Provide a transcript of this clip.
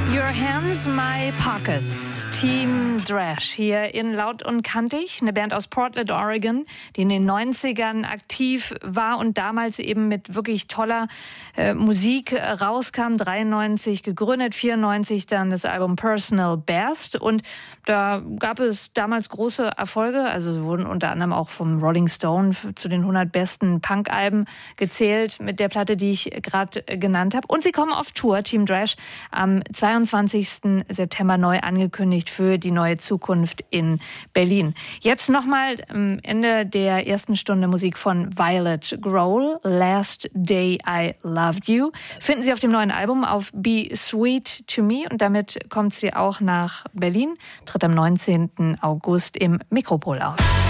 Your Hands, My Pockets. Team Drash hier in Laut und Kantig, eine Band aus Portland, Oregon, die in den 90ern aktiv war und damals eben mit wirklich toller Musik rauskam. 93 gegründet, 94 dann das Album Personal Best. Und da gab es damals große Erfolge. Also sie wurden unter anderem auch vom Rolling Stone zu den 100 besten Punk-Alben gezählt mit der Platte, die ich gerade genannt habe. Und sie kommen auf Tour, Team Drash, am 22. September neu angekündigt für die neue Zukunft in Berlin. Jetzt nochmal am Ende der ersten Stunde Musik von Violet Grohl, Last Day I Loved You. Finden Sie auf dem neuen Album auf Be Sweet to Me und damit kommt sie auch nach Berlin, tritt am 19. August im Mikropol auf.